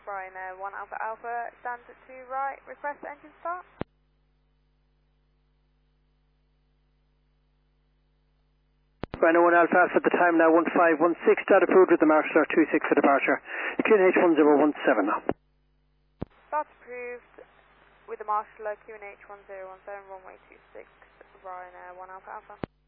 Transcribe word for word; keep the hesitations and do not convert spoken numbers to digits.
Ryanair one Alpha Alpha, stand to right, request engine start. Ryanair one Alpha Alpha at the time now one five one six, start approved with the mark star two six for departure. Q N H one zero one seven now. Start approved with the Marshall Q N H one zero one seven, runway two six, Ryanair one Alpha Alpha.